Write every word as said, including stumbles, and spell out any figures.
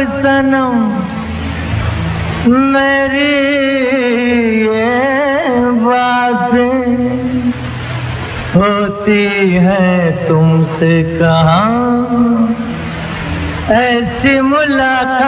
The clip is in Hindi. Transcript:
सनम मेरी ये बातें होती हैं तुमसे कहाँ ऐसी मुलाकात।